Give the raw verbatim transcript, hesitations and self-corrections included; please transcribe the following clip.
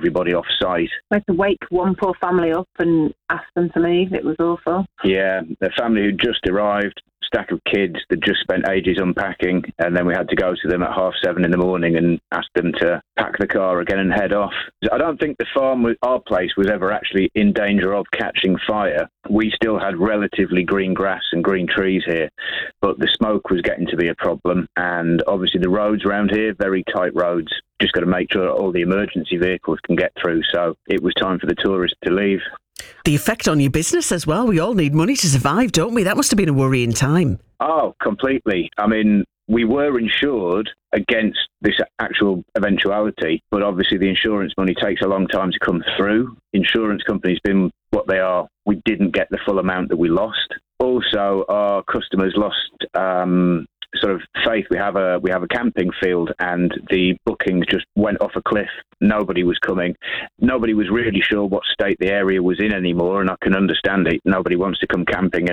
everybody off site. We had to wake one poor family up and ask them to leave. It was awful. Yeah, the family who just arrived, stack of kids that just spent ages unpacking, and then we had to go to them at half seven in the morning and ask them to pack the car again and head off. I don't think the farm, was, our place, was ever actually in danger of catching fire. We still had relatively green grass and green trees here, but the smoke was getting to be a problem, and obviously the roads around here, very tight roads. Just got to make sure all the emergency vehicles can get through, so it was time for the tourists to leave. The effect on your business as well. We all need money to survive, don't we? That must have been a worrying time. Oh, completely. I mean, we were insured against this actual eventuality, but obviously the insurance money takes a long time to come through. Insurance companies being what they are, we didn't get the full amount that we lost. Also, our customers lost um, sort of faith. We have a we have a camping field, and the bookings just went off a cliff. Nobody was coming. Nobody was really sure what state the area was in anymore, and I can understand it. Nobody wants to come camping